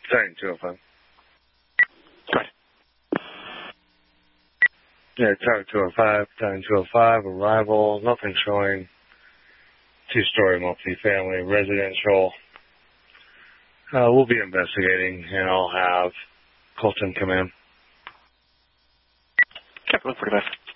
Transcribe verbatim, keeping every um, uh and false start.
Setting two oh five. Go ahead. Yeah, Tower two oh five, Setting two oh five, arrival, nothing showing. Two-story multifamily residential. Uh, we'll be investigating, and I'll have Colton come in. Okay, one forty-five.